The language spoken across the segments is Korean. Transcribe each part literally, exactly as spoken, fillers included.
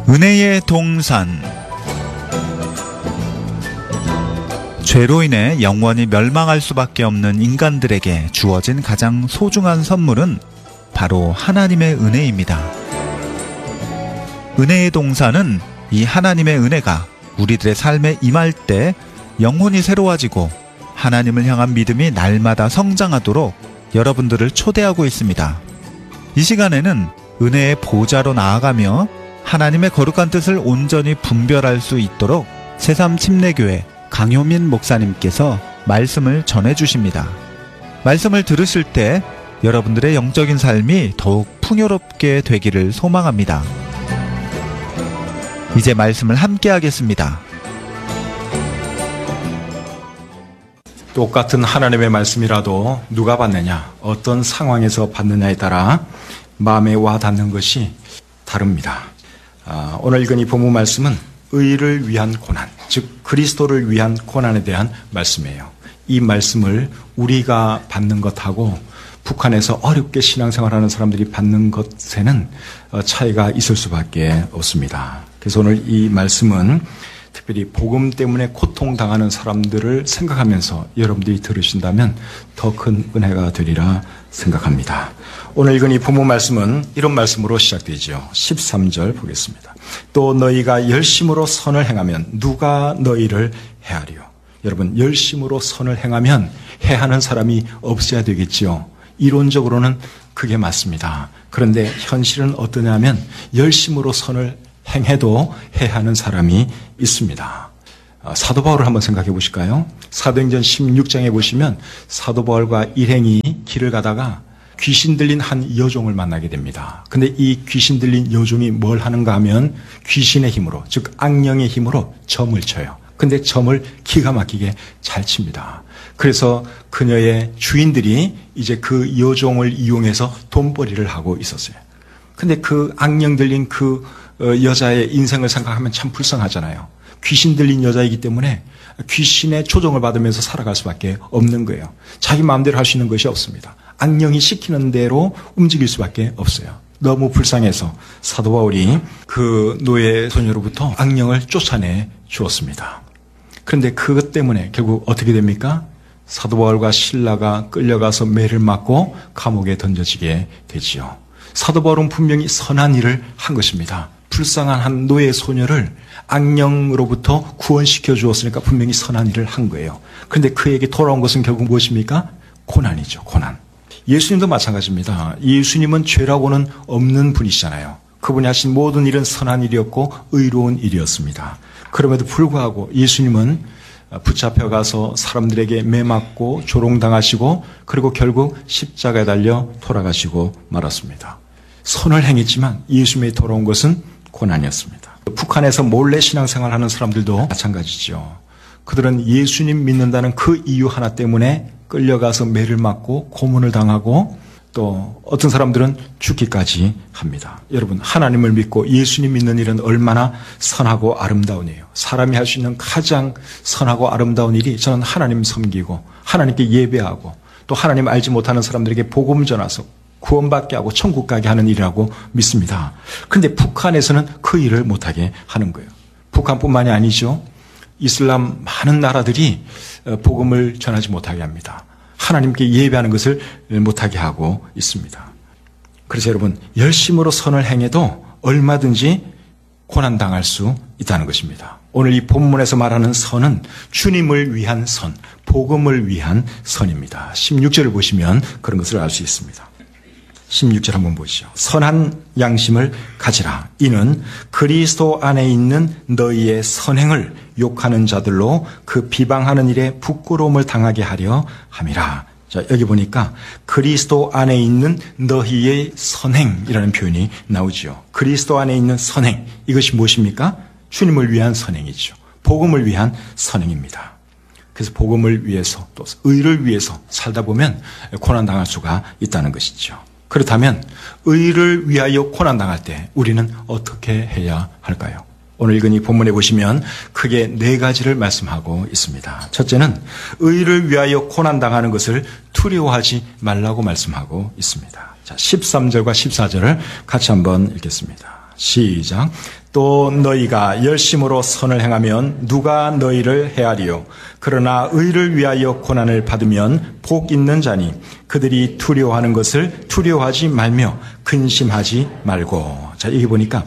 은혜의 동산. 죄로 인해 영원히 멸망할 수밖에 없는 인간들에게 주어진 가장 소중한 선물은 바로 하나님의 은혜입니다. 은혜의 동산은 이 하나님의 은혜가 우리들의 삶에 임할 때 영혼이 새로워지고 하나님을 향한 믿음이 날마다 성장하도록 여러분들을 초대하고 있습니다. 이 시간에는 은혜의 보좌로 나아가며 하나님의 거룩한 뜻을 온전히 분별할 수 있도록 새삼 침례교회 강효민 목사님께서 말씀을 전해주십니다. 말씀을 들으실 때 여러분들의 영적인 삶이 더욱 풍요롭게 되기를 소망합니다. 이제 말씀을 함께 하겠습니다. 똑같은 하나님의 말씀이라도 누가 받느냐, 어떤 상황에서 받느냐에 따라 마음에 와 닿는 것이 다릅니다. 아, 오늘 읽은 이 본문 말씀은 의를 위한 고난, 즉 그리스도를 위한 고난에 대한 말씀이에요. 이 말씀을 우리가 받는 것하고 북한에서 어렵게 신앙생활하는 사람들이 받는 것에는 차이가 있을 수밖에 없습니다. 그래서 오늘 이 말씀은 특별히 복음 때문에 고통당하는 사람들을 생각하면서 여러분들이 들으신다면 더 큰 은혜가 되리라 생각합니다. 오늘 읽은 이 본문 말씀은 이런 말씀으로 시작되죠. 십삼 절 보겠습니다. 또 너희가 열심으로 선을 행하면 누가 너희를 해하리요. 여러분, 열심으로 선을 행하면 해하는 사람이 없어야 되겠지요. 이론적으로는 그게 맞습니다. 그런데 현실은 어떠냐면 열심으로 선을 행해도 해하는 사람이 있습니다. 사도 바울을 한번 생각해 보실까요? 사도행전 십육 장에 보시면 사도 바울과 일행이 길을 가다가 귀신 들린 한 여종을 만나게 됩니다. 근데 이 귀신 들린 여종이 뭘 하는가 하면 귀신의 힘으로, 즉 악령의 힘으로 점을 쳐요. 근데 점을 기가 막히게 잘 칩니다. 그래서 그녀의 주인들이 이제 그 여종을 이용해서 돈벌이를 하고 있었어요. 근데 그 악령 들린 그 여자의 인생을 생각하면 참 불쌍하잖아요. 귀신 들린 여자이기 때문에 귀신의 조종을 받으면서 살아갈 수밖에 없는 거예요. 자기 마음대로 할 수 있는 것이 없습니다. 악령이 시키는 대로 움직일 수밖에 없어요. 너무 불쌍해서 사도 바울이 그 노예 소녀로부터 악령을 쫓아내 주었습니다. 그런데 그것 때문에 결국 어떻게 됩니까? 사도 바울과 실라가 끌려가서 매를 맞고 감옥에 던져지게 되지요. 사도 바울은 분명히 선한 일을 한 것입니다. 불쌍한 한 노예 소녀를 악령으로부터 구원시켜 주었으니까 분명히 선한 일을 한 거예요. 그런데 그에게 돌아온 것은 결국 무엇입니까? 고난이죠. 고난. 예수님도 마찬가지입니다. 예수님은 죄라고는 없는 분이시잖아요. 그분이 하신 모든 일은 선한 일이었고 의로운 일이었습니다. 그럼에도 불구하고 예수님은 붙잡혀가서 사람들에게 매맞고 조롱당하시고 그리고 결국 십자가에 달려 돌아가시고 말았습니다. 선을 행했지만 예수님이 돌아온 것은 고난이었습니다. 북한에서 몰래 신앙생활하는 사람들도 마찬가지죠. 그들은 예수님 믿는다는 그 이유 하나 때문에 끌려가서 매를 맞고 고문을 당하고 또 어떤 사람들은 죽기까지 합니다. 여러분, 하나님을 믿고 예수님 믿는 일은 얼마나 선하고 아름다운 일이에요. 사람이 할 수 있는 가장 선하고 아름다운 일이 저는 하나님 섬기고 하나님께 예배하고 또 하나님 알지 못하는 사람들에게 복음 전하서 구원받게 하고 천국 가게 하는 일이라고 믿습니다. 그런데 북한에서는 그 일을 못하게 하는 거예요. 북한뿐만이 아니죠. 이슬람 많은 나라들이 복음을 전하지 못하게 합니다. 하나님께 예배하는 것을 못하게 하고 있습니다. 그래서 여러분, 열심으로 선을 행해도 얼마든지 고난당할 수 있다는 것입니다. 오늘 이 본문에서 말하는 선은 주님을 위한 선, 복음을 위한 선입니다. 십육 절을 보시면 그런 것을 알 수 있습니다. 십육 절 한번 보시죠. 선한 양심을 가지라. 이는 그리스도 안에 있는 너희의 선행을 욕하는 자들로 그 비방하는 일에 부끄러움을 당하게 하려 함이라. 자, 여기 보니까 그리스도 안에 있는 너희의 선행이라는 표현이 나오지요. 그리스도 안에 있는 선행, 이것이 무엇입니까? 주님을 위한 선행이죠. 복음을 위한 선행입니다. 그래서 복음을 위해서 또 의를 위해서 살다 보면 고난당할 수가 있다는 것이죠. 그렇다면 의를 위하여 고난당할 때 우리는 어떻게 해야 할까요? 오늘 읽은 이 본문에 보시면 크게 네 가지를 말씀하고 있습니다. 첫째는 의를 위하여 고난당하는 것을 두려워하지 말라고 말씀하고 있습니다. 자, 십삼 절과 십사 절을 같이 한번 읽겠습니다. 시작. 또 너희가 열심으로 선을 행하면 누가 너희를 헤아리요. 그러나 의를 위하여 고난을 받으면 복 있는 자니 그들이 두려워하는 것을 두려워하지 말며 근심하지 말고. 자, 여기 보니까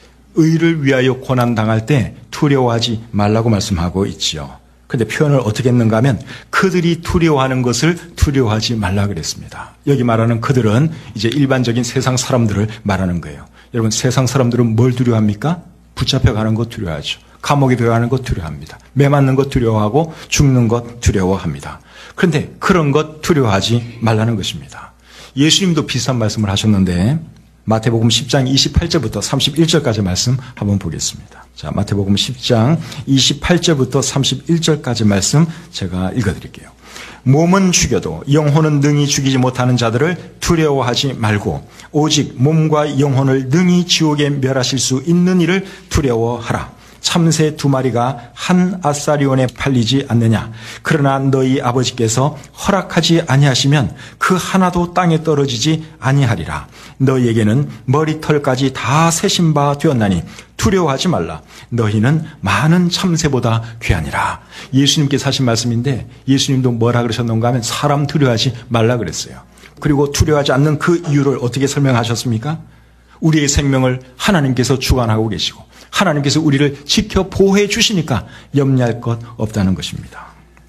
의를 위하여 고난 당할 때 두려워하지 말라고 말씀하고 있지요. 근데 표현을 어떻게 했는가 하면 그들이 두려워하는 것을 두려워하지 말라 그랬습니다. 여기 말하는 그들은 이제 일반적인 세상 사람들을 말하는 거예요. 여러분, 세상 사람들은 뭘 두려워합니까? 붙잡혀가는 것 두려워하죠. 감옥에 들어가는 것 두려워합니다. 매 맞는 것 두려워하고 죽는 것 두려워합니다. 그런데 그런 것 두려워하지 말라는 것입니다. 예수님도 비슷한 말씀을 하셨는데 마태복음 십 장 이십팔 절부터 삼십일 절까지 말씀 한번 보겠습니다. 자, 마태복음 십 장 이십팔 절부터 삼십일 절까지 말씀 제가 읽어드릴게요. 몸은 죽여도 영혼은 능히 죽이지 못하는 자들을 두려워하지 말고 오직 몸과 영혼을 능히 지옥에 멸하실 수 있는 이를 두려워하라. 참새 두 마리가 한 아사리온에 팔리지 않느냐. 그러나 너희 아버지께서 허락하지 아니하시면 그 하나도 땅에 떨어지지 아니하리라. 너희에게는 머리털까지 다 세신 바 되었나니 두려워하지 말라. 너희는 많은 참새보다 귀하니라. 예수님께서 하신 말씀인데 예수님도 뭐라 그러셨는가 하면 사람 두려워하지 말라 그랬어요. 그리고 두려워하지 않는 그 이유를 어떻게 설명하셨습니까? 우리의 생명을 하나님께서 주관하고 계시고 하나님께서 우리를 지켜 보호해 주시니까 염려할 것 없다는 것입니다.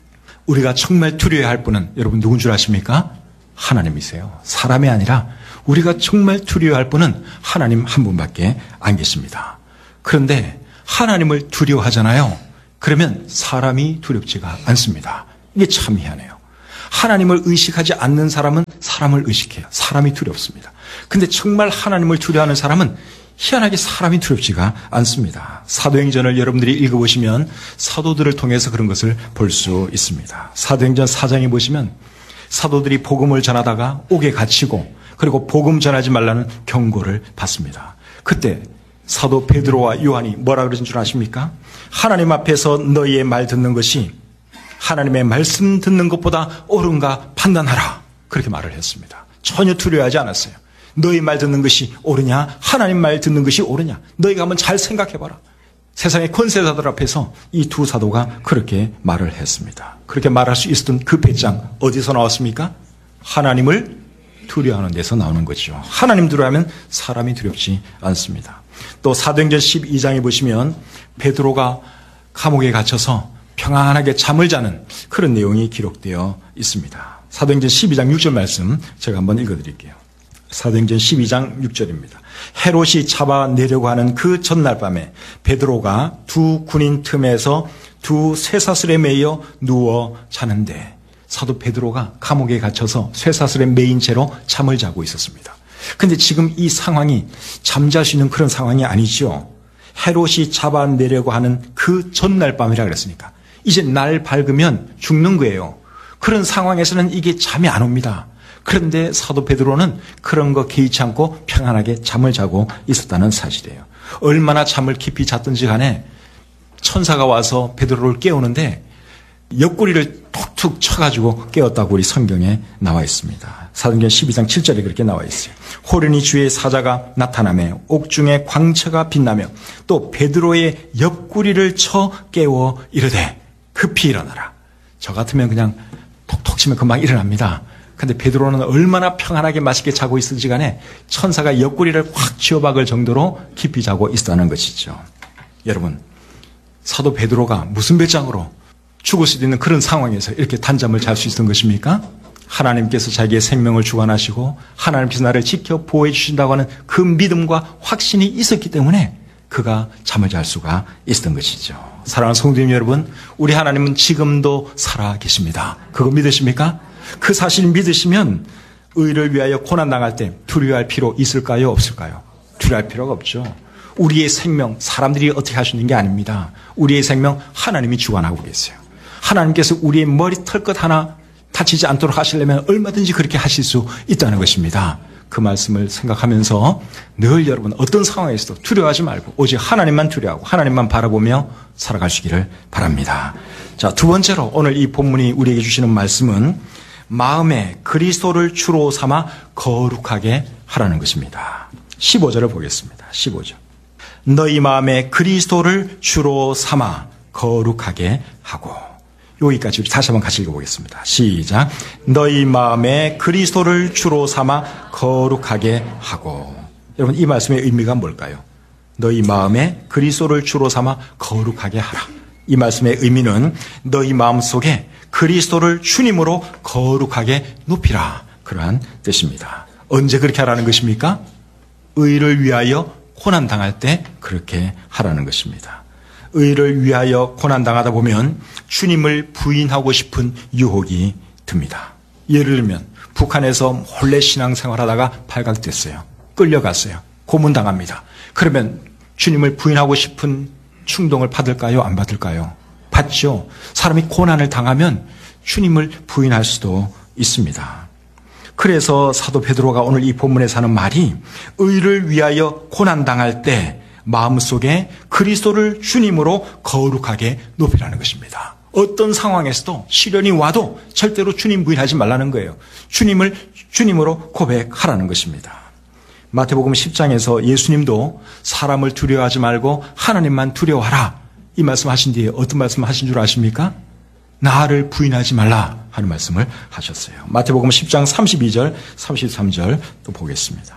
우리가 정말 두려워할 분은 여러분 누군 줄 아십니까? 하나님이세요. 사람이 아니라 우리가 정말 두려워할 분은 하나님 한 분밖에 안 계십니다. 그런데 하나님을 두려워하잖아요. 그러면 사람이 두렵지가 않습니다. 이게 참 희한해요. 하나님을 의식하지 않는 사람은 사람을 의식해요. 사람이 두렵습니다. 근데 정말 하나님을 두려워하는 사람은 희한하게 사람이 두렵지가 않습니다. 사도행전을 여러분들이 읽어보시면 사도들을 통해서 그런 것을 볼 수 있습니다. 사도행전 사 장에 보시면 사도들이 복음을 전하다가 옥에 갇히고 그리고 복음 전하지 말라는 경고를 받습니다. 그때 사도 베드로와 요한이 뭐라 그러신 줄 아십니까? 하나님 앞에서 너희의 말 듣는 것이 하나님의 말씀 듣는 것보다 옳은가 판단하라. 그렇게 말을 했습니다. 전혀 두려워하지 않았어요. 너희 말 듣는 것이 옳으냐? 하나님 말 듣는 것이 옳으냐? 너희가 한번 잘 생각해봐라. 세상의 권세자들 앞에서 이 두 사도가 그렇게 말을 했습니다. 그렇게 말할 수 있었던 그 배짱 어디서 나왔습니까? 하나님을 두려워하는 데서 나오는 거죠. 하나님 두려워하면 사람이 두렵지 않습니다. 또 사도행전 십이 장에 보시면 베드로가 감옥에 갇혀서 평안하게 잠을 자는 그런 내용이 기록되어 있습니다. 사도행전 십이 장 육 절 말씀 제가 한번 읽어드릴게요. 사도행전 십이 장 육 절입니다. 헤롯이 잡아내려고 하는 그 전날 밤에 베드로가 두 군인 틈에서 두 쇠사슬에 매여 누워 자는데 사도 베드로가 감옥에 갇혀서 쇠사슬에 매인 채로 잠을 자고 있었습니다. 그런데 지금 이 상황이 잠잘 수 있는 그런 상황이 아니죠. 헤롯이 잡아내려고 하는 그 전날 밤이라 그랬으니까 이제 날 밝으면 죽는 거예요. 그런 상황에서는 이게 잠이 안 옵니다. 그런데 사도 베드로는 그런 거 개의치 않고 평안하게 잠을 자고 있었다는 사실이에요. 얼마나 잠을 깊이 잤든지 간에 천사가 와서 베드로를 깨우는데 옆구리를 툭툭 쳐가지고 깨웠다고 우리 성경에 나와 있습니다. 사도행전 십이 장 칠 절에 그렇게 나와 있어요. 호련히 주의 사자가 나타나며 옥중에 광채가 빛나며 또 베드로의 옆구리를 쳐 깨워 이르되 급히 일어나라. 저 같으면 그냥 톡톡 치면 금방 일어납니다. 근데 베드로는 얼마나 평안하게 맛있게 자고 있을지 간에 천사가 옆구리를 확 쥐어박을 정도로 깊이 자고 있었다는 것이죠. 여러분, 사도 베드로가 무슨 배짱으로 죽을 수도 있는 그런 상황에서 이렇게 단잠을 잘 수 있었던 것입니까? 하나님께서 자기의 생명을 주관하시고 하나님께서 나를 지켜 보호해 주신다고 하는 그 믿음과 확신이 있었기 때문에 그가 잠을 잘 수가 있었던 것이죠. 사랑하는 성도님 여러분, 우리 하나님은 지금도 살아 계십니다. 그거 믿으십니까? 그 사실 믿으시면 의를 위하여 고난당할 때 두려워할 필요 있을까요? 없을까요? 두려워할 필요가 없죠. 우리의 생명 사람들이 어떻게 할 수 있는 게 아닙니다. 우리의 생명 하나님이 주관하고 계세요. 하나님께서 우리의 머리털 것 하나 다치지 않도록 하시려면 얼마든지 그렇게 하실 수 있다는 것입니다. 그 말씀을 생각하면서 늘 여러분 어떤 상황에서도 두려워하지 말고 오직 하나님만 두려워하고 하나님만 바라보며 살아가시기를 바랍니다. 자, 두 번째로 오늘 이 본문이 우리에게 주시는 말씀은 마음에 그리스도를 주로 삼아 거룩하게 하라는 것입니다. 십오 절을 보겠습니다. 십오 절. 너희 마음에 그리스도를 주로 삼아 거룩하게 하고. 여기까지 우리 다시 한번 같이 읽어보겠습니다. 시작. 너희 마음에 그리스도를 주로 삼아 거룩하게 하고. 여러분, 이 말씀의 의미가 뭘까요? 너희 마음에 그리스도를 주로 삼아 거룩하게 하라. 이 말씀의 의미는 너희 마음속에 그리스도를 주님으로 거룩하게 높이라. 그러한 뜻입니다. 언제 그렇게 하라는 것입니까? 의를 위하여 고난당할 때 그렇게 하라는 것입니다. 의를 위하여 고난당하다 보면 주님을 부인하고 싶은 유혹이 듭니다. 예를 들면 북한에서 몰래 신앙생활하다가 발각됐어요. 끌려갔어요. 고문당합니다. 그러면 주님을 부인하고 싶은 충동을 받을까요? 안 받을까요? 받죠. 사람이 고난을 당하면 주님을 부인할 수도 있습니다. 그래서 사도 베드로가 오늘 이 본문에서 하는 말이 의를 위하여 고난당할 때 마음속에 그리스도를 주님으로 거룩하게 높이라는 것입니다. 어떤 상황에서도 시련이 와도 절대로 주님 부인하지 말라는 거예요. 주님을 주님으로 고백하라는 것입니다. 마태복음 십 장에서 예수님도 사람을 두려워하지 말고 하나님만 두려워하라. 이 말씀하신 뒤에 어떤 말씀을 하신 줄 아십니까? 나를 부인하지 말라 하는 말씀을 하셨어요. 마태복음 십 장 삼십이 절, 삼십삼 절 또 보겠습니다.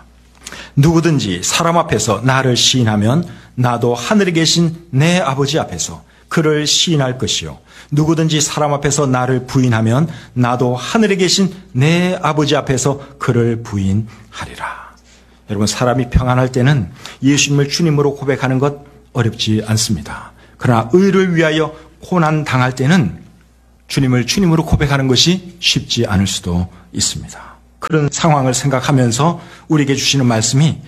누구든지 사람 앞에서 나를 시인하면 나도 하늘에 계신 내 아버지 앞에서 그를 시인할 것이요. 누구든지 사람 앞에서 나를 부인하면 나도 하늘에 계신 내 아버지 앞에서 그를 부인하리라. 여러분, 사람이 평안할 때는 예수님을 주님으로 고백하는 것 어렵지 않습니다. 그러나 의를 위하여 고난 당할 때는 주님을 주님으로 고백하는 것이 쉽지 않을 수도 있습니다. 그런 상황을 생각하면서 우리에게 주시는 말씀이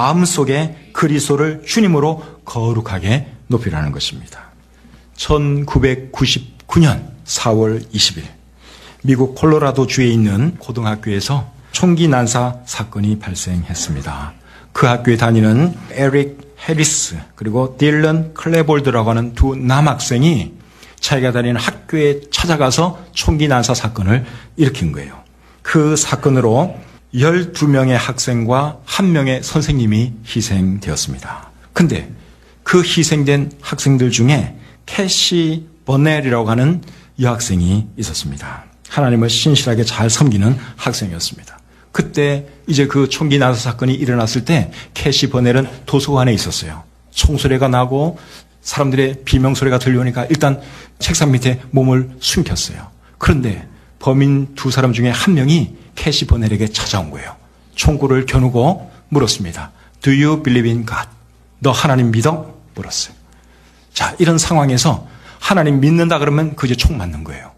마음속에 그리스도를 주님으로 거룩하게 높이라는 것입니다. 천구백구십구 년 사월 이십일 미국 콜로라도 주에 있는 고등학교에서 총기 난사 사건이 발생했습니다. 그 학교에 다니는 에릭 해리스 그리고 딜런 클레볼드라고 하는 두 남학생이 자기가 다니는 학교에 찾아가서 총기 난사 사건을 일으킨 거예요. 그 사건으로 열두 명의 학생과 한 명의 선생님이 희생되었습니다. 근데 그 희생된 학생들 중에 캐시 버넬이라고 하는 여학생이 있었습니다. 하나님을 신실하게 잘 섬기는 학생이었습니다. 그때 이제 그 총기 난사 사건이 일어났을 때 캐시 버넬은 도서관에 있었어요. 총소리가 나고 사람들의 비명소리가 들려오니까 일단 책상 밑에 몸을 숨겼어요. 그런데 범인 두 사람 중에 한 명이 캐시 버넬에게 찾아온 거예요. 총구를 겨누고 물었습니다. Do you believe in God? 너 하나님 믿어? 물었어요. 자, 이런 상황에서 하나님 믿는다 그러면 그게 총 맞는 거예요.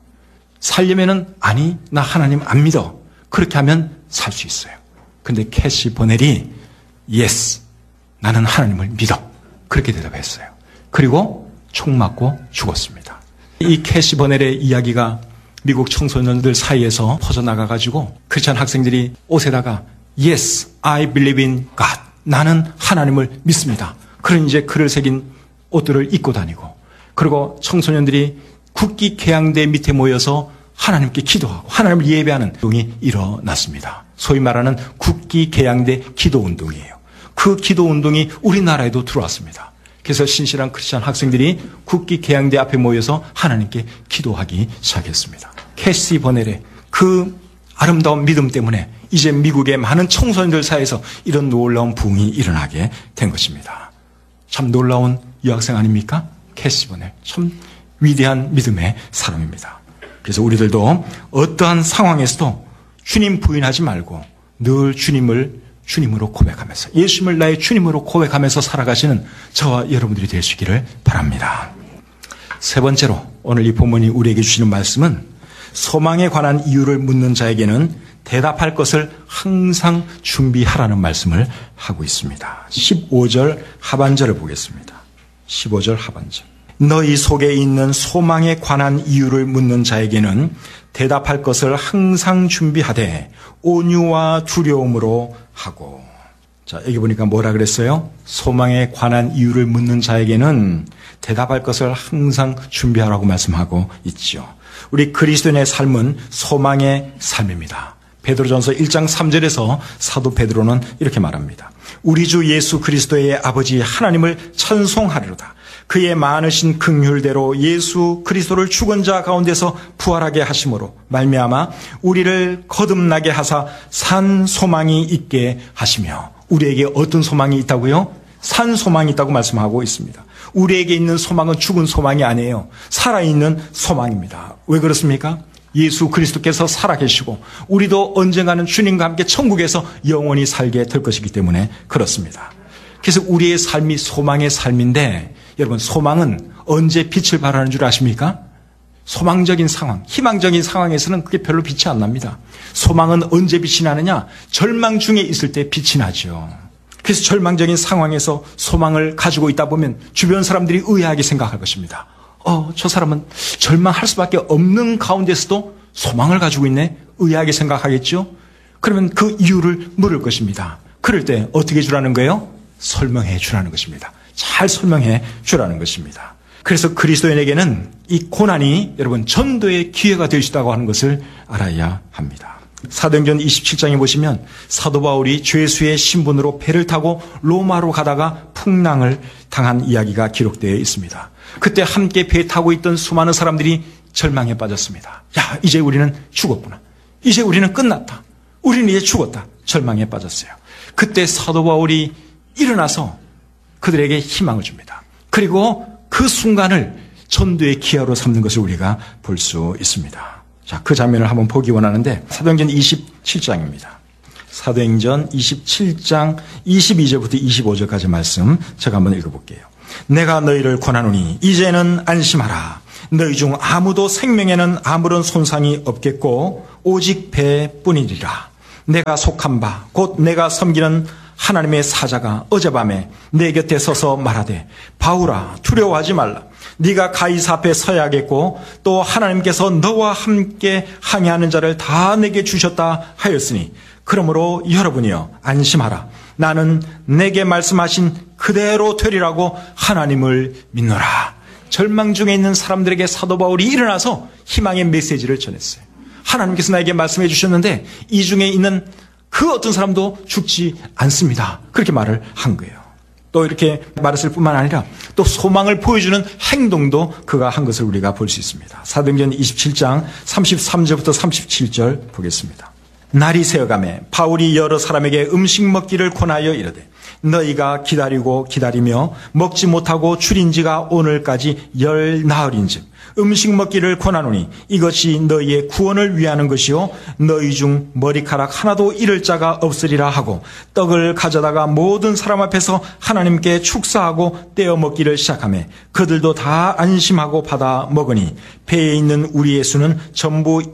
살려면은 아니, 나 하나님 안 믿어. 그렇게 하면 살 수 있어요. 근데 캐시 버넬이 yes, 나는 하나님을 믿어. 그렇게 대답했어요. 그리고 총 맞고 죽었습니다. 이 캐시 버넬의 이야기가 미국 청소년들 사이에서 퍼져나가가지고 크리스찬 학생들이 옷에다가 yes, I believe in God. 나는 하나님을 믿습니다. 그런 이제 글을 새긴 옷들을 입고 다니고, 그리고 청소년들이 국기 개양대 밑에 모여서 하나님께 기도하고 하나님을 예배하는 운동이 일어났습니다. 소위 말하는 국기 개양대 기도 운동이에요. 그 기도 운동이 우리나라에도 들어왔습니다. 그래서 신실한 크리스찬 학생들이 국기 개양대 앞에 모여서 하나님께 기도하기 시작했습니다. 캐시 버넬의 그 아름다운 믿음 때문에 이제 미국의 많은 청소년들 사이에서 이런 놀라운 부흥이 일어나게 된 것입니다. 참 놀라운 여학생 아닙니까? 캐시 버넬. 참 위대한 믿음의 사람입니다. 그래서 우리들도 어떠한 상황에서도 주님 부인하지 말고 늘 주님을 주님으로 고백하면서, 예수님을 나의 주님으로 고백하면서 살아가시는 저와 여러분들이 되시기를 바랍니다. 세 번째로 오늘 이 본문이 우리에게 주시는 말씀은 소망에 관한 이유를 묻는 자에게는 대답할 것을 항상 준비하라는 말씀을 하고 있습니다. 십오 절 하반절을 보겠습니다. 십오 절 하반절. 너희 속에 있는 소망에 관한 이유를 묻는 자에게는 대답할 것을 항상 준비하되 온유와 두려움으로 하고. 자, 여기 보니까 뭐라 그랬어요? 소망에 관한 이유를 묻는 자에게는 대답할 것을 항상 준비하라고 말씀하고 있죠. 우리 그리스도인의 삶은 소망의 삶입니다. 베드로전서 일 장 삼 절에서 사도 베드로는 이렇게 말합니다. 우리 주 예수 그리스도의 아버지 하나님을 찬송하리로다. 그의 많으신 긍휼대로 예수 그리스도를 죽은 자 가운데서 부활하게 하심으로 말미암아 우리를 거듭나게 하사 산 소망이 있게 하시며, 우리에게 어떤 소망이 있다고요? 산 소망이 있다고 말씀하고 있습니다. 우리에게 있는 소망은 죽은 소망이 아니에요. 살아있는 소망입니다. 왜 그렇습니까? 예수 그리스도께서 살아계시고 우리도 언젠가는 주님과 함께 천국에서 영원히 살게 될 것이기 때문에 그렇습니다. 그래서 우리의 삶이 소망의 삶인데, 여러분, 소망은 언제 빛을 발하는 줄 아십니까? 소망적인 상황, 희망적인 상황에서는 그게 별로 빛이 안 납니다. 소망은 언제 빛이 나느냐? 절망 중에 있을 때 빛이 나죠. 그래서 절망적인 상황에서 소망을 가지고 있다 보면 주변 사람들이 의아하게 생각할 것입니다. 어, 저 사람은 절망할 수밖에 없는 가운데서도 소망을 가지고 있네? 의아하게 생각하겠죠? 그러면 그 이유를 물을 것입니다. 그럴 때 어떻게 주라는 거예요? 설명해 주라는 것입니다. 잘 설명해 주라는 것입니다. 그래서 그리스도인에게는 이 고난이 여러분 전도의 기회가 될 수 있다고 하는 것을 알아야 합니다. 사도행전 이십칠 장에 보시면 사도 바울이 죄수의 신분으로 배를 타고 로마로 가다가 풍랑을 당한 이야기가 기록되어 있습니다. 그때 함께 배 타고 있던 수많은 사람들이 절망에 빠졌습니다. 야, 이제 우리는 죽었구나. 이제 우리는 끝났다. 우리는 이제 죽었다. 절망에 빠졌어요. 그때 사도 바울이 일어나서 그들에게 희망을 줍니다. 그리고 그 순간을 전도의 기회로 삼는 것을 우리가 볼 수 있습니다. 자, 그 장면을 한번 보기 원하는데 사도행전 이십칠 장입니다. 사도행전 이십칠 장 이십이 절부터 이십오 절까지 말씀 제가 한번 읽어볼게요. 내가 너희를 권하노니 이제는 안심하라. 너희 중 아무도 생명에는 아무런 손상이 없겠고 오직 배뿐이리라. 내가 속한 바 곧 내가 섬기는 하나님의 사자가 어젯밤에 내 곁에 서서 말하되 바울아 두려워하지 말라. 네가 가이사 앞에 서야겠고 또 하나님께서 너와 함께 항해하는 자를 다 내게 주셨다 하였으니 그러므로 여러분이여 안심하라. 나는 내게 말씀하신 그대로 되리라고 하나님을 믿노라. 절망 중에 있는 사람들에게 사도 바울이 일어나서 희망의 메시지를 전했어요. 하나님께서 나에게 말씀해 주셨는데 이 중에 있는 그 어떤 사람도 죽지 않습니다. 그렇게 말을 한 거예요. 또 이렇게 말했을 뿐만 아니라 또 소망을 보여주는 행동도 그가 한 것을 우리가 볼 수 있습니다. 사도행전 이십칠 장 삼십삼 절부터 삼십칠 절 보겠습니다. 날이 새어가매 바울이 여러 사람에게 음식 먹기를 권하여 이르되 너희가 기다리고 기다리며 먹지 못하고 줄인 지가 오늘까지 열 나흘인즉 음식 먹기를 권하노니 이것이 너희의 구원을 위하는 것이요 너희 중 머리카락 하나도 잃을 자가 없으리라 하고 떡을 가져다가 모든 사람 앞에서 하나님께 축사하고 떼어 먹기를 시작하매 그들도 다 안심하고 받아 먹으니 배에 있는 우리의 수는 전부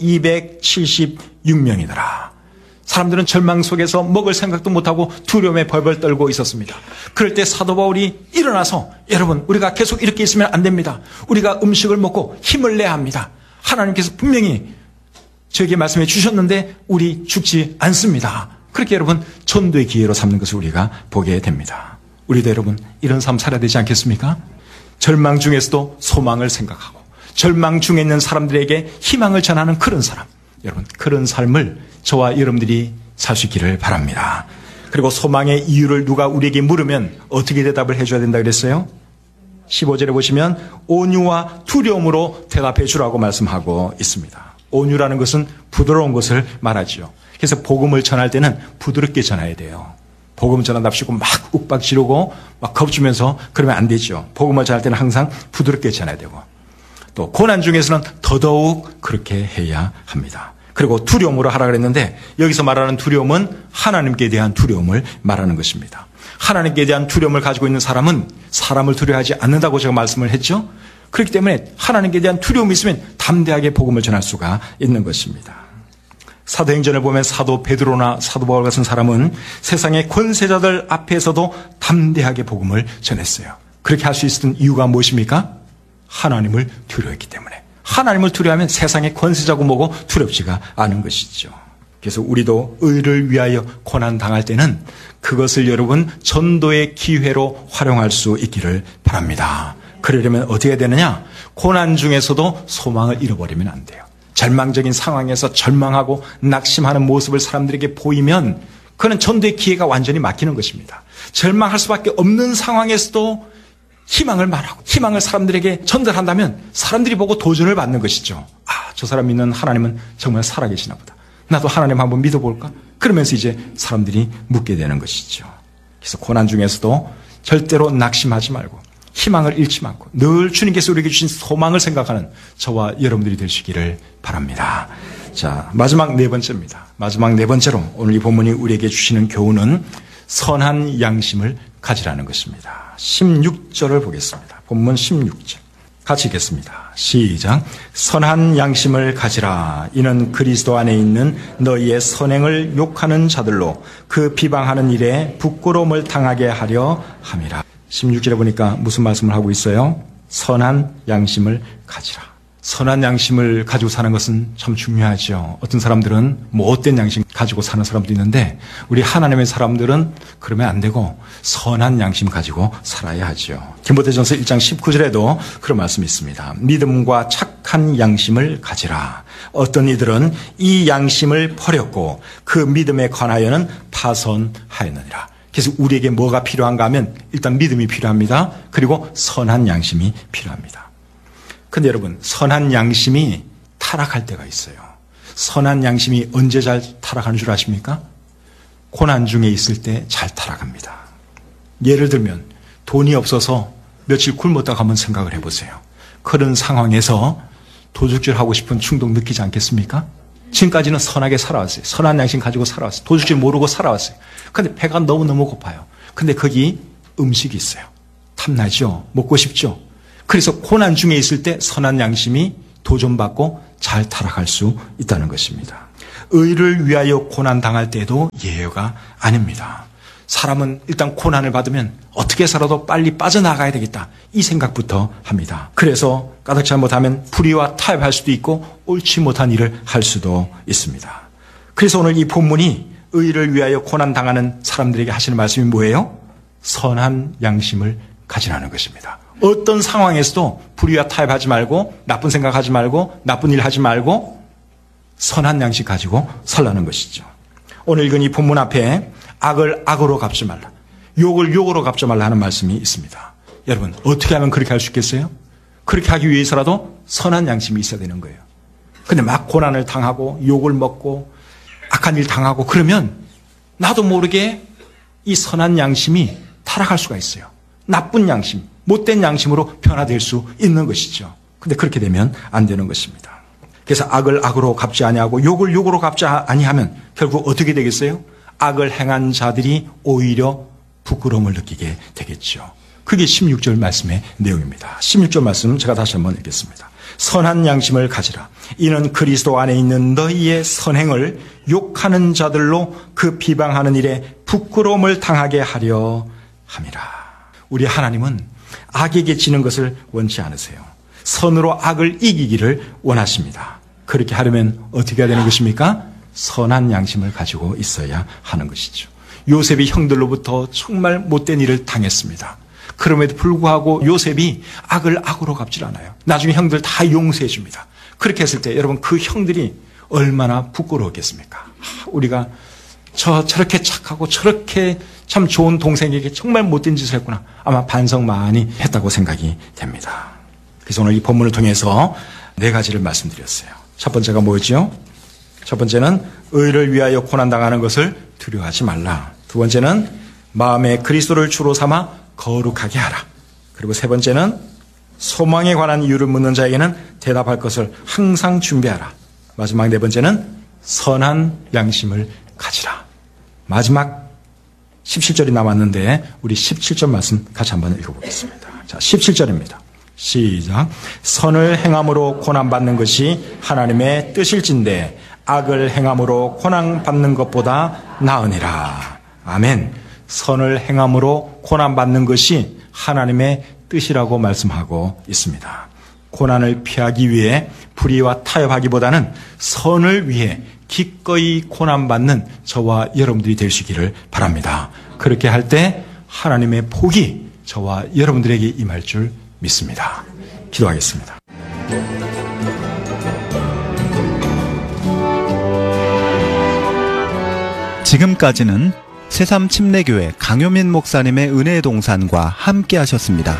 이백칠십육 명이더라. 사람들은 절망 속에서 먹을 생각도 못하고 두려움에 벌벌 떨고 있었습니다. 그럴 때 사도 바울이 일어나서 여러분 우리가 계속 이렇게 있으면 안 됩니다. 우리가 음식을 먹고 힘을 내야 합니다. 하나님께서 분명히 저에게 말씀해 주셨는데 우리 죽지 않습니다. 그렇게 여러분 전도의 기회로 삼는 것을 우리가 보게 됩니다. 우리도 여러분 이런 삶 살아야 되지 않겠습니까? 절망 중에서도 소망을 생각하고 절망 중에 있는 사람들에게 희망을 전하는 그런 사람, 여러분 그런 삶을 저와 여러분들이 살 수 있기를 바랍니다. 그리고 소망의 이유를 누가 우리에게 물으면 어떻게 대답을 해줘야 된다 그랬어요? 십오 절에 보시면 온유와 두려움으로 대답해 주라고 말씀하고 있습니다. 온유라는 것은 부드러운 것을 말하지요. 그래서 복음을 전할 때는 부드럽게 전해야 돼요. 복음을 전한답시고 막 욱박 지르고 막 겁주면서 그러면 안 되죠. 복음을 전할 때는 항상 부드럽게 전해야 되고 또 고난 중에서는 더더욱 그렇게 해야 합니다. 그리고 두려움으로 하라 그랬는데 여기서 말하는 두려움은 하나님께 대한 두려움을 말하는 것입니다. 하나님께 대한 두려움을 가지고 있는 사람은 사람을 두려워하지 않는다고 제가 말씀을 했죠. 그렇기 때문에 하나님께 대한 두려움이 있으면 담대하게 복음을 전할 수가 있는 것입니다. 사도행전을 보면 사도 베드로나 사도 바울 같은 사람은 세상의 권세자들 앞에서도 담대하게 복음을 전했어요. 그렇게 할 수 있었던 이유가 무엇입니까? 하나님을 두려워했기 때문에. 하나님을 두려워하면 세상의 권세자고 뭐고 두렵지가 않은 것이죠. 그래서 우리도 의를 위하여 고난당할 때는 그것을 여러분 전도의 기회로 활용할 수 있기를 바랍니다. 그러려면 어떻게 해야 되느냐? 고난 중에서도 소망을 잃어버리면 안 돼요. 절망적인 상황에서 절망하고 낙심하는 모습을 사람들에게 보이면 그는 전도의 기회가 완전히 막히는 것입니다. 절망할 수밖에 없는 상황에서도 희망을 말하고 희망을 사람들에게 전달한다면 사람들이 보고 도전을 받는 것이죠. 아, 저 사람 믿는 하나님은 정말 살아계시나 보다. 나도 하나님 한번 믿어볼까? 그러면서 이제 사람들이 묻게 되는 것이죠. 그래서 고난 중에서도 절대로 낙심하지 말고 희망을 잃지 않고 늘 주님께서 우리에게 주신 소망을 생각하는 저와 여러분들이 되시기를 바랍니다. 자, 마지막 네 번째입니다. 마지막 네 번째로 오늘 이 본문이 우리에게 주시는 교훈은 선한 양심을 가지라는 것입니다. 십육 절을 보겠습니다. 본문 십육 절. 같이 읽겠습니다. 시작. 선한 양심을 가지라. 이는 그리스도 안에 있는 너희의 선행을 욕하는 자들로 그 비방하는 일에 부끄러움을 당하게 하려 함이라. 십육 절에 보니까 무슨 말씀을 하고 있어요? 선한 양심을 가지라. 선한 양심을 가지고 사는 것은 참 중요하죠. 어떤 사람들은 못된 양심 가지고 사는 사람도 있는데 우리 하나님의 사람들은 그러면 안 되고 선한 양심 가지고 살아야 하죠. 디모데전서 일 장 십구 절에도 그런 말씀이 있습니다. 믿음과 착한 양심을 가지라. 어떤 이들은 이 양심을 버렸고 그 믿음에 관하여는 파손하였느니라. 그래서 우리에게 뭐가 필요한가 하면 일단 믿음이 필요합니다. 그리고 선한 양심이 필요합니다. 근데 여러분, 선한 양심이 타락할 때가 있어요. 선한 양심이 언제 잘 타락하는 줄 아십니까? 고난 중에 있을 때 잘 타락합니다. 예를 들면 돈이 없어서 며칠 굶었다가 한번 생각을 해보세요. 그런 상황에서 도둑질하고 싶은 충동 느끼지 않겠습니까? 지금까지는 선하게 살아왔어요. 선한 양심 가지고 살아왔어요. 도둑질 모르고 살아왔어요. 근데 배가 너무너무 고파요. 근데 거기 음식이 있어요. 탐나죠? 먹고 싶죠? 그래서 고난 중에 있을 때 선한 양심이 도전받고 잘 타락할 수 있다는 것입니다. 의를 위하여 고난 당할 때도 예외가 아닙니다. 사람은 일단 고난을 받으면 어떻게 살아도 빨리 빠져나가야 되겠다. 이 생각부터 합니다. 그래서 까닭 잘못하면 불의와 타협할 수도 있고 옳지 못한 일을 할 수도 있습니다. 그래서 오늘 이 본문이 의를 위하여 고난 당하는 사람들에게 하시는 말씀이 뭐예요? 선한 양심을 가지라는 것입니다. 어떤 상황에서도 불의와 타협하지 말고 나쁜 생각하지 말고 나쁜 일 하지 말고 선한 양심 가지고 살라는 것이죠. 오늘 읽은 이 본문 앞에 악을 악으로 갚지 말라, 욕을 욕으로 갚지 말라 하는 말씀이 있습니다. 여러분, 어떻게 하면 그렇게 할 수 있겠어요? 그렇게 하기 위해서라도 선한 양심이 있어야 되는 거예요. 근데 막 고난을 당하고 욕을 먹고 악한 일 당하고 그러면 나도 모르게 이 선한 양심이 타락할 수가 있어요. 나쁜 양심, 못된 양심으로 변화될 수 있는 것이죠. 근데 그렇게 되면 안 되는 것입니다. 그래서 악을 악으로 갚지 아니하고 욕을 욕으로 갚지 아니하면 결국 어떻게 되겠어요? 악을 행한 자들이 오히려 부끄러움을 느끼게 되겠죠. 그게 십육 절 말씀의 내용입니다. 십육 절 말씀 제가 다시 한번 읽겠습니다. 선한 양심을 가지라. 이는 그리스도 안에 있는 너희의 선행을 욕하는 자들로 그 비방하는 일에 부끄러움을 당하게 하려 함이라. 우리 하나님은 악에게 지는 것을 원치 않으세요. 선으로 악을 이기기를 원하십니다. 그렇게 하려면 어떻게 해야 되는 것입니까? 선한 양심을 가지고 있어야 하는 것이죠. 요셉이 형들로부터 정말 못된 일을 당했습니다. 그럼에도 불구하고 요셉이 악을 악으로 갚질 않아요. 나중에 형들 다 용서해 줍니다. 그렇게 했을 때 여러분, 그 형들이 얼마나 부끄러웠겠습니까? 우리가 저 저렇게 착하고 저렇게 참 좋은 동생에게 정말 못된 짓을 했구나. 아마 반성 많이 했다고 생각이 됩니다. 그래서 오늘 이 본문을 통해서 네 가지를 말씀드렸어요. 첫 번째가 뭐였죠? 첫 번째는 의를 위하여 고난당하는 것을 두려워하지 말라. 두 번째는 마음에 그리스도를 주로 삼아 거룩하게 하라. 그리고 세 번째는 소망에 관한 이유를 묻는 자에게는 대답할 것을 항상 준비하라. 마지막 네 번째는 선한 양심을 가지라. 마지막 십칠 절이 남았는데 우리 십칠 절 말씀 같이 한번 읽어보겠습니다. 자, 십칠 절입니다. 시작. 선을 행함으로 고난받는 것이 하나님의 뜻일진데 악을 행함으로 고난받는 것보다 나으니라. 아멘. 선을 행함으로 고난받는 것이 하나님의 뜻이라고 말씀하고 있습니다. 고난을 피하기 위해 불의와 타협하기보다는 선을 위해 기꺼이 고난받는 저와 여러분들이 되시기를 바랍니다. 그렇게 할 때 하나님의 복이 저와 여러분들에게 임할 줄 믿습니다. 기도하겠습니다. 지금까지는 새삼 침례교회 강효민 목사님의 은혜의 동산과 함께 하셨습니다.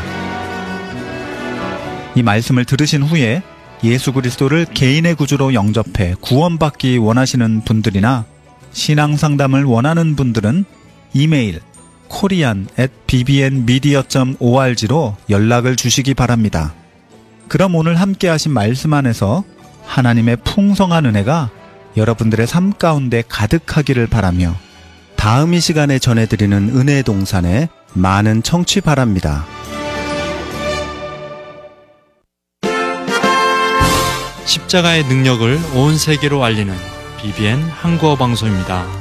이 말씀을 들으신 후에 예수 그리스도를 개인의 구주로 영접해 구원받기 원하시는 분들이나 신앙 상담을 원하는 분들은 이메일 코리안 앳 비비엔미디어 닷 오알지로 연락을 주시기 바랍니다. 그럼 오늘 함께 하신 말씀 안에서 하나님의 풍성한 은혜가 여러분들의 삶 가운데 가득하기를 바라며 다음 이 시간에 전해드리는 은혜의 동산에 많은 청취 바랍니다. 십자가의 능력을 온 세계로 알리는 비비엔 한국어 방송입니다.